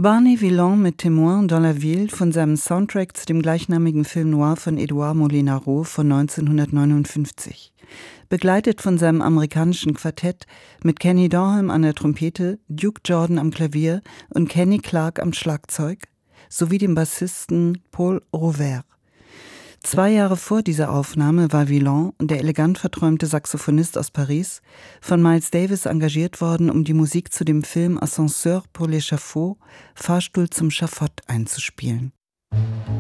Barney Villon mit Témoin dans la Ville von seinem Soundtrack zu dem gleichnamigen Film noir von Edouard Molinaro von 1959. Begleitet von seinem amerikanischen Quartett mit Kenny Dorham an der Trompete, Duke Jordan am Klavier und Kenny Clarke am Schlagzeug sowie dem Bassisten Paul Rover. 2 Jahre vor dieser Aufnahme war Villon, der elegant verträumte Saxophonist aus Paris, von Miles Davis engagiert worden, um die Musik zu dem Film Ascenseur pour l'échafaud, Fahrstuhl zum Schafott, einzuspielen.